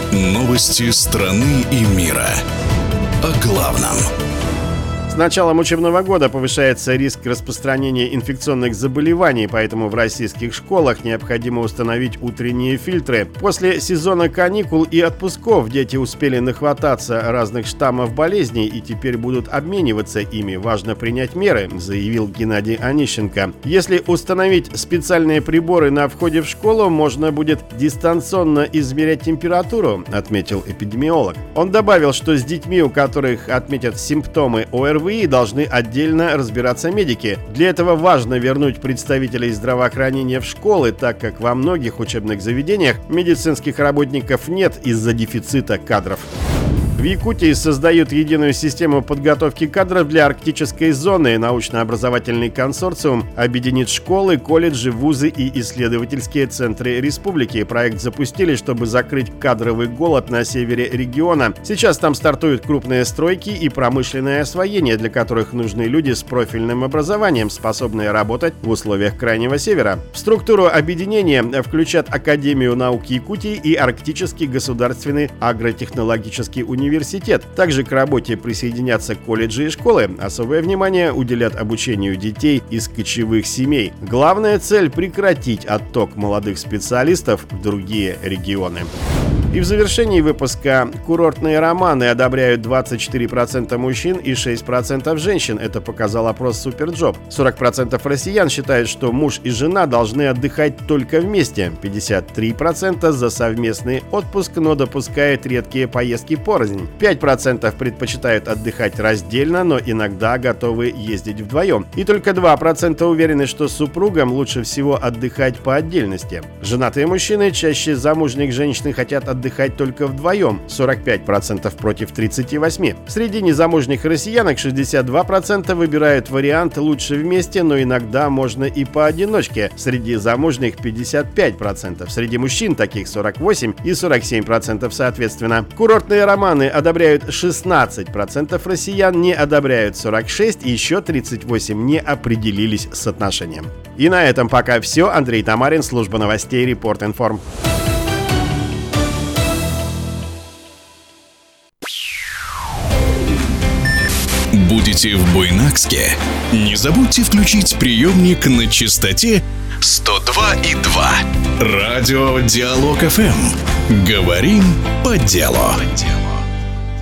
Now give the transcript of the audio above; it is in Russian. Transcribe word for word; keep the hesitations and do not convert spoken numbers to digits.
Новости страны и мира. О главном. С началом учебного года повышается риск распространения инфекционных заболеваний, поэтому в российских школах необходимо установить утренние фильтры. После сезона каникул и отпусков дети успели нахвататься разных штаммов болезней и теперь будут обмениваться ими. Важно принять меры, заявил Геннадий Онищенко. Если установить специальные приборы на входе в школу, можно будет дистанционно измерять температуру, отметил эпидемиолог. Он добавил, что с детьми, у которых отметят симптомы ОРВИ, должны отдельно разбираться медики. Для этого важно вернуть представителей здравоохранения в школы, так как во многих учебных заведениях медицинских работников нет из-за дефицита кадров. В Якутии создают единую систему подготовки кадров для арктической зоны. Научно-образовательный консорциум объединит школы, колледжи, вузы и исследовательские центры республики. Проект запустили, чтобы закрыть кадровый голод на севере региона. Сейчас там стартуют крупные стройки и промышленное освоение, для которых нужны люди с профильным образованием, способные работать в условиях Крайнего Севера. В структуру объединения включат Академию наук Якутии и Арктический государственный агротехнологический университет. Университет. Также к работе присоединятся колледжи и школы. Особое внимание уделят обучению детей из кочевых семей. Главная цель – прекратить отток молодых специалистов в другие регионы. И в завершении выпуска: курортные романы одобряют двадцать четыре процента мужчин и шесть процентов женщин. Это показал опрос Суперджоп. сорок процентов россиян считают, что муж и жена должны отдыхать только вместе. пятьдесят три процента за совместный отпуск, но допускают редкие поездки порознь. пять процентов предпочитают отдыхать раздельно, но иногда готовы ездить вдвоем. И только два процента уверены, что супругам лучше всего отдыхать по отдельности. Женатые мужчины чаще замужних женщин хотят отдыхать отдыхать только вдвоем, сорок пять процентов против тридцати восьми процентов. Среди незамужних россиянок шестьдесят два процента выбирают вариант «лучше вместе, но иногда можно и поодиночке». Среди замужних пятьдесят пять процентов. Среди мужчин таких сорок восемь процентов и сорок семь процентов соответственно. Курортные романы одобряют шестнадцать процентов россиян, не одобряют сорок шесть процентов и еще тридцать восемь процентов не определились с отношением. И на этом пока все. Андрей Тамарин, служба новостей Репорт Информ. Будете в Буйнакске? Не забудьте включить приемник на частоте сто два и два. Радио Диалог эф эм. Говорим по делу.